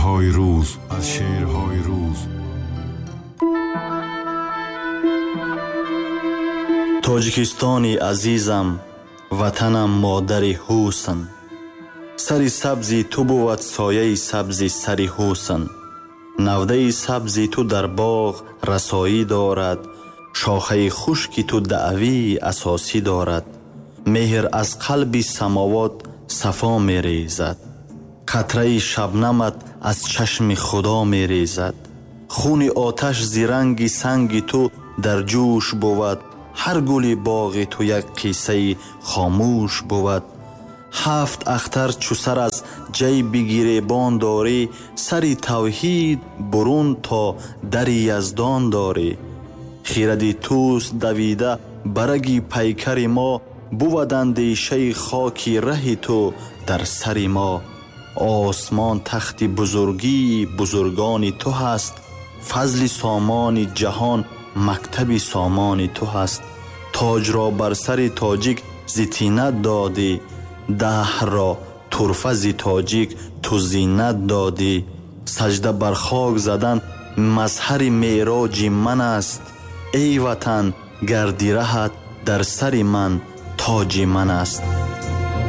های روز از شعرهای روز. توجیکستانی عزیزم، وطنم مادری حسن. سری سبزی تو بود سایه سبزی سری حسن. نوده سبزی تو در باغ رسایی دارد، شاخه خشکی تو دعوی اساسی دارد. مهر از قلب سماوات صفا می ریزد، قطره شبنمت از چشم خدا می ریزد. خون آتش زیرنگی سنگ تو در جوش بود، هر گل باغ تو یک قصه خاموش بود. 7 اختر چو سر از جیب گریبان داری، سری توحید برون تا در یزدان داری. خیردی توست دویده برگی پیکر ما، بود اندیشه خاکی ره تو در سر ما. آسمان تخت بزرگی بزرگان تو هست، فضل سامان جهان مکتب سامان تو هست. تاج را بر سر تاجیک زینت دادی، دهر را طرفه ز تاجیک تو زینت دادی. سجده بر خاک زدن مظهر معراج من است، ای وطن گردی رهت در سر من تاج من است.